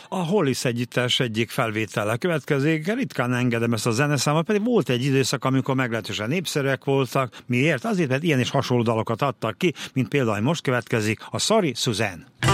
A Hollis együttes egyik felvétele következik, ritkán engedem ezt a zeneszámot, pedig volt egy időszak, amikor meglehetősen népszerűek voltak. Miért? Azért, mert ilyen és hasonló dalokat adtak ki, mint például most következik a Sorry Suzanne.